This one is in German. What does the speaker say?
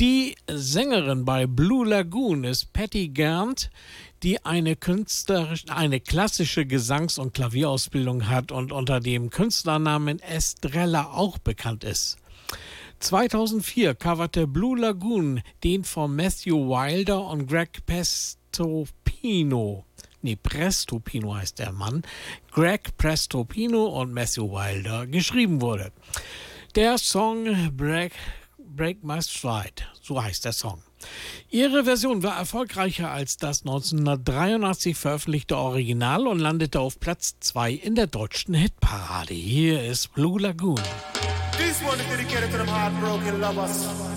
Die Sängerin bei Blue Lagoon ist Patty Gant, die eine klassische Gesangs- und Klavierausbildung hat und unter dem Künstlernamen Estrella auch bekannt ist. 2004 coverte Blue Lagoon den von Matthew Wilder und Greg Prestopino heißt der Mann, Greg Prestopino und Matthew Wilder geschrieben wurde. Der Song Break My Stride, so heißt der Song. Ihre Version war erfolgreicher als das 1983 veröffentlichte Original und landete auf Platz 2 in der deutschen Hitparade. Hier ist Blue Lagoon. This one is dedicated to them heartbroken lovers.